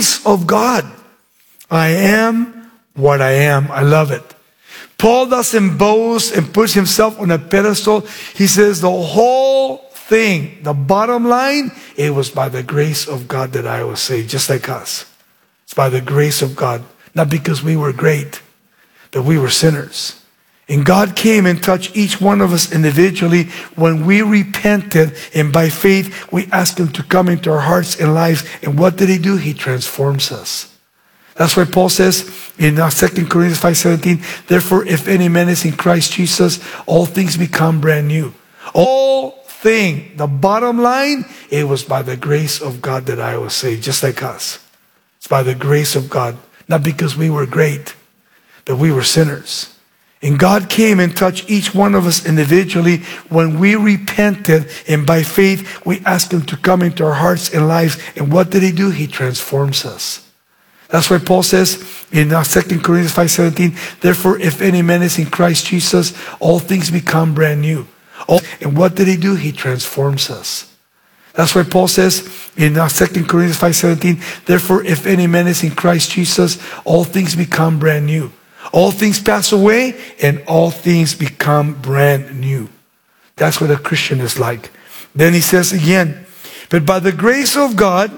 grace of God. I am what I am. I love it. Paul doesn't boast and push himself on a pedestal. He says the whole thing, the bottom line, it was by the grace of God that I was saved, just like us. It's by the grace of God, not because we were great, but we were sinners. And God came and touched each one of us individually when we repented, and by faith we asked him to come into our hearts and lives. And what did he do? He transforms us. That's why Paul says in 2 Corinthians 5:17, therefore, if any man is in Christ Jesus, all things become brand new. All thing, the bottom line, it was by the grace of God that I was saved, just like us. It's by the grace of God, not because we were great, but we were sinners. And God came and touched each one of us individually when we repented, and by faith we asked him to come into our hearts and lives. And what did he do? He transforms us. That's why Paul says in 2 Corinthians 5:17, therefore, if any man is in Christ Jesus, all things become brand new. And what did he do? He transforms us. That's why Paul says in 2 Corinthians 5:17, therefore, if any man is in Christ Jesus, all things become brand new. All things pass away and all things become brand new. That's what a Christian is like. Then he says again, but by the grace of God,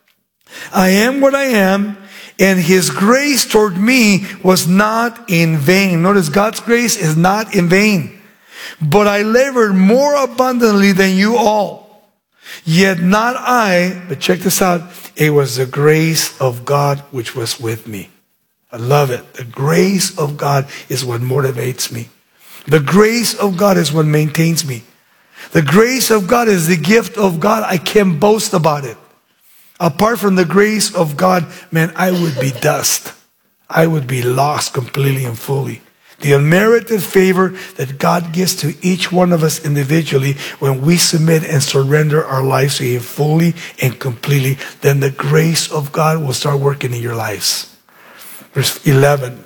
I am what I am, and his grace toward me was not in vain. Notice, God's grace is not in vain. But I labored more abundantly than you all. Yet not I, but check this out, it was the grace of God which was with me. I love it. The grace of God is what motivates me. The grace of God is what maintains me. The grace of God is the gift of God. I can't boast about it. Apart from the grace of God, man, I would be dust. I would be lost completely and fully. The unmerited favor that God gives to each one of us individually when we submit and surrender our lives to him fully and completely, then the grace of God will start working in your lives. Verse 11.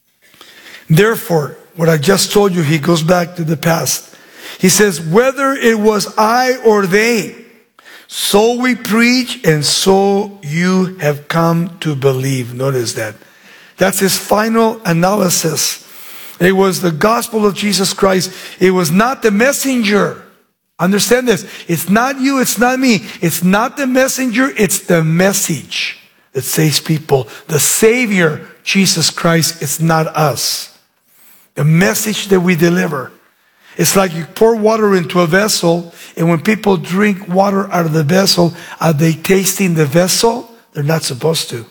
Therefore, what I just told you, he goes back to the past. He says, whether it was I or they, so we preach, and so you have come to believe. Notice that. That's his final analysis. It was the gospel of Jesus Christ. It was not the messenger. Understand this. It's not you, it's not me. It's not the messenger, it's the message that saves people. The Savior, Jesus Christ, it's not us. The message that we deliver. It's like you pour water into a vessel, and when people drink water out of the vessel, are they tasting the vessel? They're not supposed to.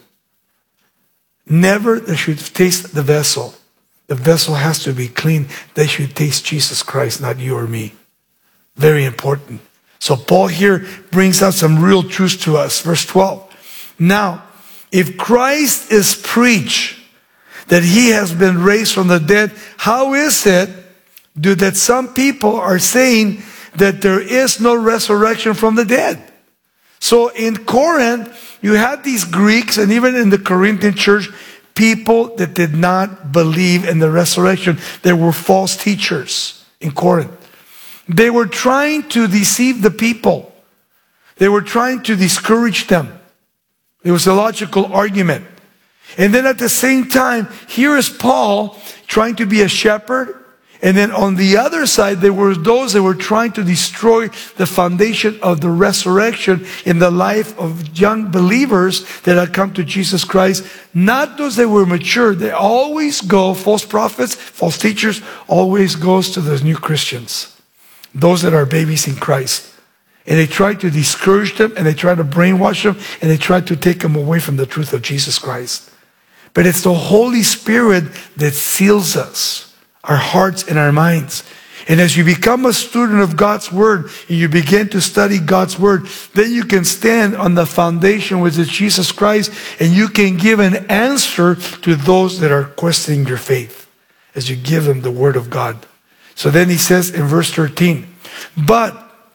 Never they should taste the vessel. The vessel has to be clean. They should taste Jesus Christ, not you or me. Very important. So Paul here brings out some real truths to us. Verse 12. Now, if Christ is preached that he has been raised from the dead, how is it that some people are saying that there is no resurrection from the dead? So in Corinth, you had these Greeks, and even in the Corinthian church, people that did not believe in the resurrection. There were false teachers in Corinth. They were trying to deceive the people. They were trying to discourage them. It was a logical argument. And then at the same time, here is Paul trying to be a shepherd. And then on the other side, there were those that were trying to destroy the foundation of the resurrection in the life of young believers that had come to Jesus Christ. Not those that were mature. They always go, false prophets, false teachers, always goes to the new Christians. Those that are babies in Christ. And they try to discourage them, and they try to brainwash them, and they try to take them away from the truth of Jesus Christ. But it's the Holy Spirit that seals us, our hearts and our minds. And as you become a student of God's Word, and you begin to study God's Word, then you can stand on the foundation which is Jesus Christ, and you can give an answer to those that are questioning your faith as you give them the Word of God. So then he says in verse 13, but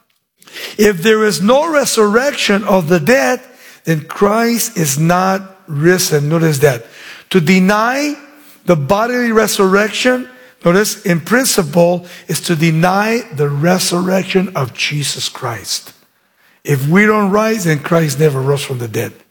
if there is no resurrection of the dead, then Christ is not risen. Notice that. To deny the bodily resurrection, notice, in principle, is to deny the resurrection of Jesus Christ. If we don't rise, then Christ never rose from the dead.